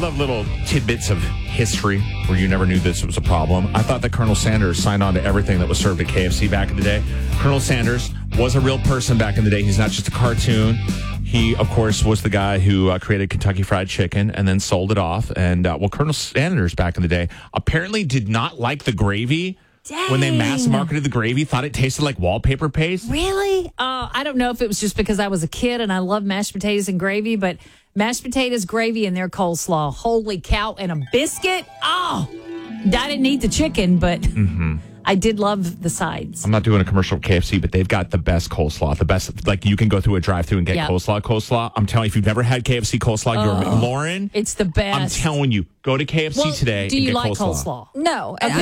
love little tidbits of history where you never knew this was a problem. I thought that Colonel Sanders signed on to everything that was served at KFC back in the day. Colonel Sanders was a real person back in the day. He's not just a cartoon. He, of course, was the guy who created Kentucky Fried Chicken and then sold it off. And, Colonel Sanders back in the day apparently did not like the gravy. Dang. When they mass marketed the gravy, thought it tasted like wallpaper paste. Really? I don't know if it was just because I was a kid and I love mashed potatoes and gravy, but mashed potatoes, gravy, and their coleslaw. Holy cow. And a biscuit. Oh, I didn't eat the chicken, but I did love the sides. I'm not doing a commercial for KFC, but they've got the best coleslaw. The best, like you can go through a drive-through and get coleslaw. I'm telling you, if you've never had KFC coleslaw, you're Lauren. It's the best. I'm telling you, go to KFC today and get coleslaw. Do you like coleslaw? No. And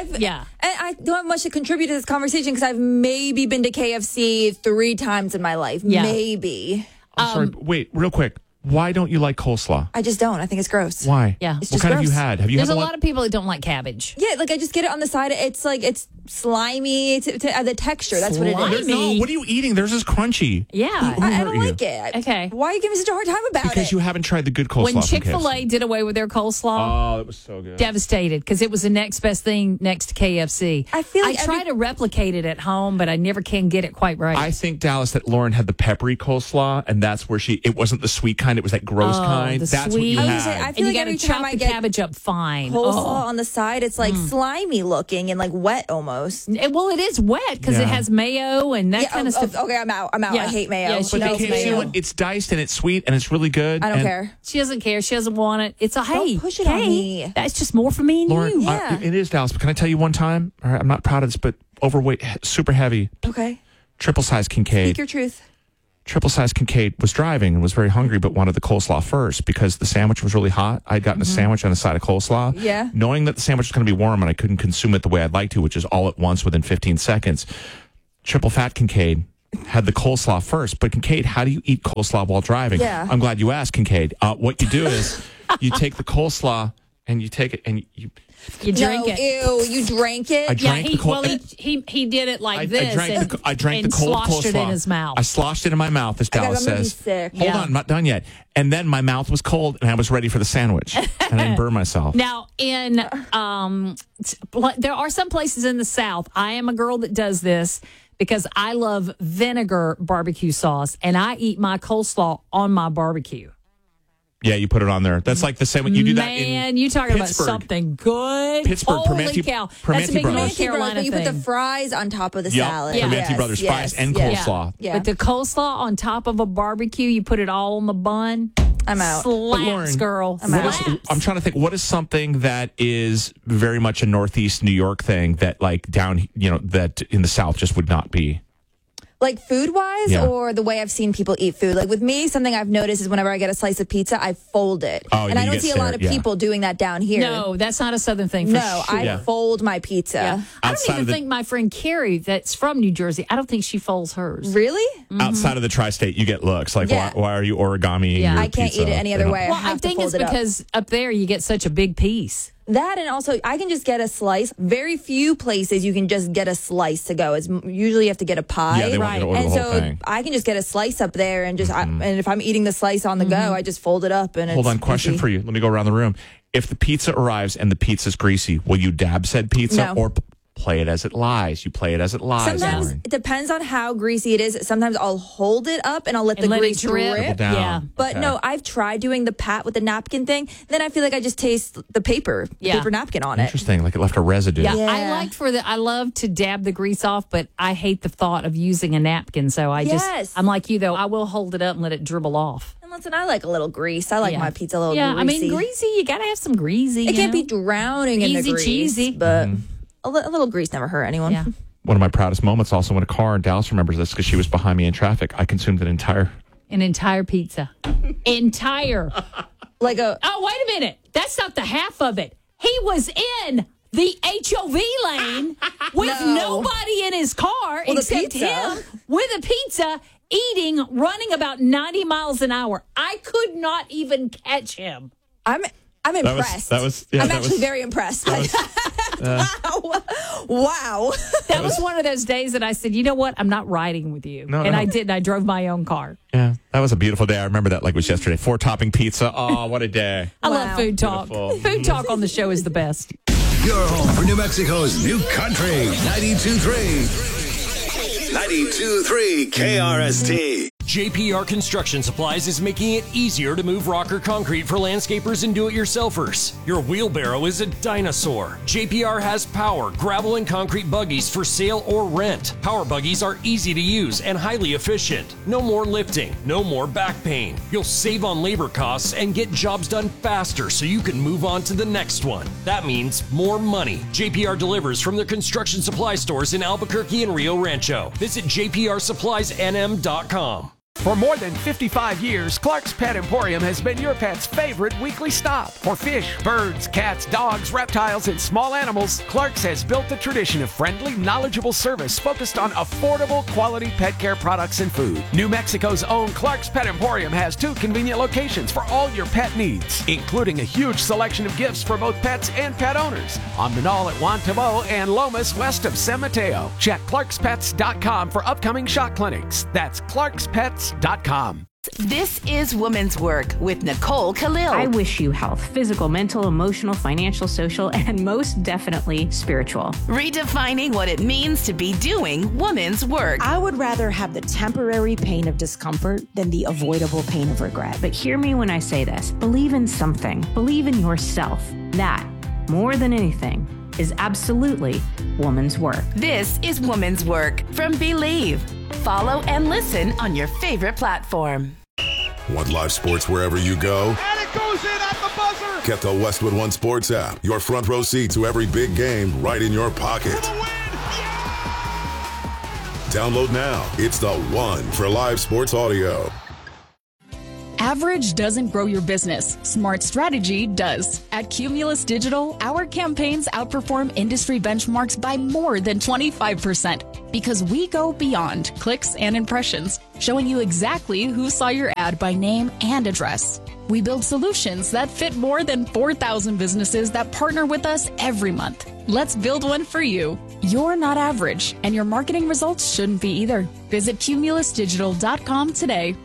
I don't have much to contribute to this conversation because I've maybe been to KFC 3 times in my life. Yeah. Maybe. I'm sorry. Wait, real quick. Why don't you like coleslaw? I just don't. I think it's gross. Why? Yeah. It's what just kind have you gross. had? Have you There's had a lot of people that don't like cabbage. Yeah, like I just get it on the side. It's like it's slimy to the texture. That's what it is. No, what are you eating? Theirs is crunchy. Yeah. I don't like it. Okay. Why are you giving me such a hard time about it? Because you haven't tried the good coleslaw When from Chick-fil-A KFC. did away with their coleslaw, Oh, it was so good. devastated because it was the next best thing next to KFC. I feel like I try to replicate it at home, but I never can get it quite right. I think, Dallas, that Lauren had the peppery coleslaw, and that's where it wasn't the sweet kind, it was that gross kind. the That's what sweet. you I was had. gonna say, I and feel you like got every to time chop I the get cabbage up fine. coleslaw on the side, it's like slimy looking and like wet almost. Well, it is wet because it has mayo and that kind of stuff. Okay, I'm out. Yeah. I hate mayo. Yeah, she But knows the KFC mayo. one, it's diced and it's sweet and it's really good. I don't and care. She doesn't care. She doesn't want it. It's a Don't push it on me. That's just more for me and Lauren, you. Yeah. it is, Dallas, but can I tell you one time? All right, I'm not proud of this, but overweight, super heavy, Okay. triple size Kincaid. Speak your truth. Triple size Kincaid was driving and was very hungry, but wanted the coleslaw first because the sandwich was really hot. I'd gotten a sandwich on the side of coleslaw. Yeah. Knowing that the sandwich was going to be warm and I couldn't consume it the way I'd like to, which is all at once within 15 seconds. Triple fat Kincaid had the coleslaw first. But Kincaid, how do you eat coleslaw while driving? Yeah. I'm glad you asked, Kincaid. What you do is you take the coleslaw and you take it and you You drink No, it. ew, you drank it? I drank the cold. He did it like this. I drank and the cold sloshed coleslaw. it in his mouth. I sloshed it in my mouth, as Dallas I'm gonna be says. sick. Hold on, I'm not done yet. And then my mouth was cold, and I was ready for the sandwich, and I didn't burn myself. Now, there are some places in the South. I am a girl that does this because I love vinegar barbecue sauce, and I eat my coleslaw on my barbecue. Yeah, you put it on there. That's like the same. You do that in Man, you talking about Pittsburgh. something good? Pittsburgh, Holy Primanti- cow! That's Primanti a big Brothers. North Carolina you thing. put the fries on top of the Yep, salad. Primanti Yes, Brothers yes, fries and yes. coleslaw. Yeah. But the coleslaw on top of a barbecue, you put it all on the bun. I'm out. Slaps, Lauren, girl. I'm What out. Slaps. I'm trying to think. What is something that is very much a Northeast New York thing that, like down, that in the South just would not be? Like food-wise Yeah. or the way I've seen people eat food? Like with me, something I've noticed is whenever I get a slice of pizza, I fold it. Oh, and I you don't get see a lot of stared, yeah. people doing that down here. No, that's not a Southern thing. For No, sure. I fold my pizza. Yeah. I don't Outside even of the- think my friend Carrie, that's from New Jersey, I don't think she folds hers. Really? Outside of the tri-state, you get looks like, Yeah. why are you origami? Yeah. I can't eat it any other way. Well, have I to think fold it's it up. because up there you get such a big piece. That and also I can just get a slice. Very few places you can just get a slice to go. It's usually you have to get a pie. Yeah, they want you to order and the whole so thing. I can just get a slice up there and just and if I'm eating the slice on the go, I just fold it up and Hold it's on, question easy. for you. Let me go around the room. If the pizza arrives and the pizza's greasy, will you dab said pizza No. or play it as it lies? You play it as it lies. Sometimes Lauren. it depends on how greasy it is. Sometimes I'll hold it up and I'll let And the let it grease drip. Dribble down. Yeah. But Okay. no, I've tried doing the pat with the napkin thing. Then I feel like I just taste the paper napkin on it. Interesting. Like it left a residue. Yeah, Yeah. I love to dab the grease off, but I hate the thought of using a napkin. So I'm like you though. I will hold it up and let it dribble off. And listen, I like a little grease. I like Yeah. my pizza a little Yeah, greasy. I mean greasy. You gotta have some greasy. It you can't be know? drowning in the Easy grease, cheesy. but a little grease never hurt anyone. Yeah. One of my proudest moments also in a car, and Dallas remembers this because she was behind me in traffic. I consumed an entire. An entire pizza. Entire. Like a Oh, wait a minute. That's not the half of it. He was in the HOV lane with No. nobody in his car With a except pizza. him with a pizza, running about 90 miles an hour. I could not even catch him. I'm impressed. that was I'm that actually was- very impressed. That Wow. That was one of those days that I said, you know what? I'm not riding with you. No. I didn't. I drove my own car. Yeah, that was a beautiful day. I remember that like it was yesterday. 4-topping pizza. Oh, what a day. I love food talk. Beautiful. Food talk on the show is the best. Your home for New Mexico's new country. 92.3. 92.3 KRST. JPR Construction Supplies is making it easier to move rock or concrete for landscapers and do-it-yourselfers. Your wheelbarrow is a dinosaur. JPR has power, gravel, and concrete buggies for sale or rent. Power buggies are easy to use and highly efficient. No more lifting, no more back pain. You'll save on labor costs and get jobs done faster so you can move on to the next one. That means more money. JPR delivers from their construction supply stores in Albuquerque and Rio Rancho. Visit jprsuppliesnm.com. For more than 55 years, Clark's Pet Emporium has been your pet's favorite weekly stop. For fish, birds, cats, dogs, reptiles, and small animals, Clark's has built the tradition of friendly, knowledgeable service focused on affordable, quality pet care products and food. New Mexico's own Clark's Pet Emporium has 2 convenient locations for all your pet needs, including a huge selection of gifts for both pets and pet owners. On Manal at Juan Tabo and Lomas west of San Mateo. Check clarkspets.com for upcoming shot clinics. That's clarkspets.com. This is Women's Work with Nicole Khalil. I wish you health, physical, mental, emotional, financial, social, and most definitely spiritual. Redefining what it means to be doing women's work. I would rather have the temporary pain of discomfort than the avoidable pain of regret. But hear me when I say this. Believe in something. Believe in yourself. That, more than anything, is absolutely woman's work. This is Women's Work from Believe. Follow and listen on your favorite platform. Want live sports wherever you go? And it goes in at the buzzer. Get the Westwood One Sports app. Your front row seat to every big game right in your pocket. Download now. It's the one for live sports audio. Average doesn't grow your business. Smart strategy does. At Cumulus Digital, our campaigns outperform industry benchmarks by more than 25% because we go beyond clicks and impressions, showing you exactly who saw your ad by name and address. We build solutions that fit more than 4,000 businesses that partner with us every month. Let's build one for you. You're not average, and your marketing results shouldn't be either. Visit cumulusdigital.com today.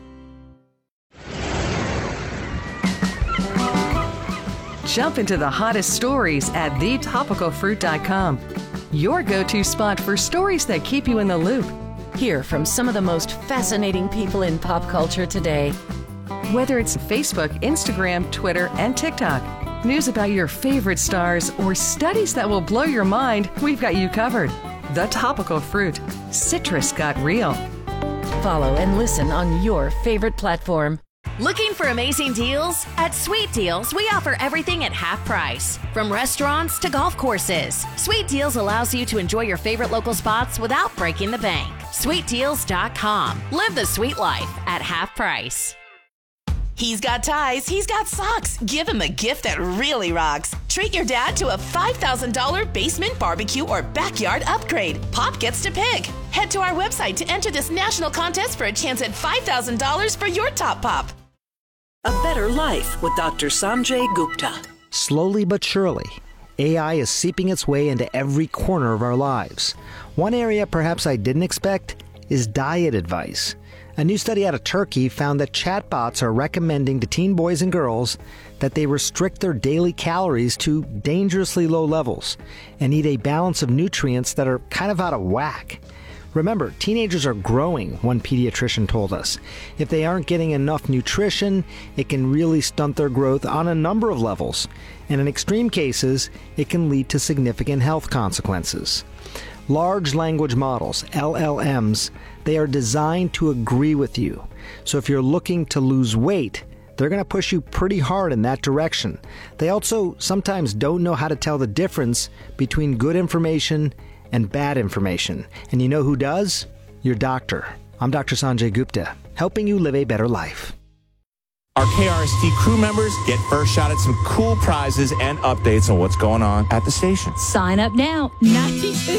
Jump into the hottest stories at thetopicalfruit.com. Your go-to spot for stories that keep you in the loop. Hear from some of the most fascinating people in pop culture today. Whether it's Facebook, Instagram, Twitter, and TikTok, news about your favorite stars, or studies that will blow your mind, we've got you covered. The Topical Fruit. Citrus got real. Follow and listen on your favorite platform. Looking for amazing deals? At Sweet Deals, we offer everything at half price. From restaurants to golf courses, Sweet Deals allows you to enjoy your favorite local spots without breaking the bank. SweetDeals.com. Live the sweet life at half price. He's got ties, he's got socks. Give him a gift that really rocks. Treat your dad to a $5,000 basement barbecue or backyard upgrade. Pop gets to pick. Head to our website to enter this national contest for a chance at $5,000 for your top pop. A Better Life with Dr. Sanjay Gupta. Slowly but surely, AI is seeping its way into every corner of our lives. One area perhaps I didn't expect is diet advice. A new study out of Turkey found that chatbots are recommending to teen boys and girls that they restrict their daily calories to dangerously low levels and eat a balance of nutrients that are kind of out of whack. Remember, teenagers are growing, one pediatrician told us. If they aren't getting enough nutrition, it can really stunt their growth on a number of levels. And in extreme cases, it can lead to significant health consequences. Large language models, LLMs, they are designed to agree with you. So if you're looking to lose weight, they're going to push you pretty hard in that direction. They also sometimes don't know how to tell the difference between good information and bad information. And you know who does? Your doctor. I'm Dr. Sanjay Gupta, helping you live a better life. Our KRST crew members get first shot at some cool prizes and updates on what's going on at the station. Sign up now. 92